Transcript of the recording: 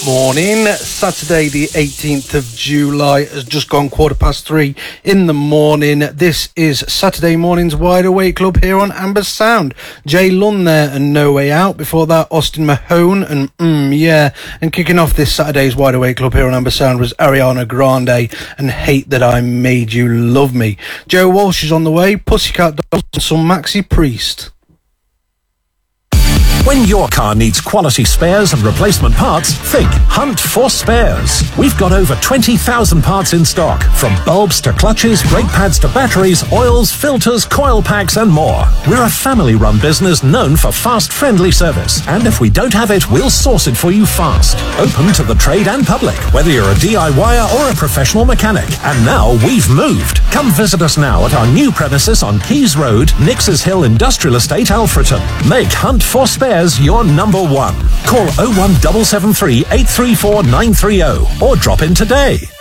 Morning, Saturday the 18th of July has just gone 3:15 in the morning. This is Saturday morning's Wide Awake Club here on Amber Sound. Jay Lunn there and No Way Out. Before that, Austin Mahone and And kicking off this Saturday's Wide Awake Club here on Amber Sound was Ariana Grande and Hate That I Made You Love Me. Joe Walsh is on the way, Pussycat Dolls and some Maxi Priest. When your car needs quality spares and replacement parts, think Hunt for Spares. We've got over 20,000 parts in stock, from bulbs to clutches, brake pads to batteries, oils, filters, coil packs and more. We're a family-run business known for fast, friendly service. And if we don't have it, we'll source it for you fast. Open to the trade and public, whether you're a DIYer or a professional mechanic. And now we've moved. Come visit us now at our new premises on Keys Road, Nixes Hill Industrial Estate, Alfreton. Make Hunt for Spares your number one. Call 01773 834 930 or drop in today.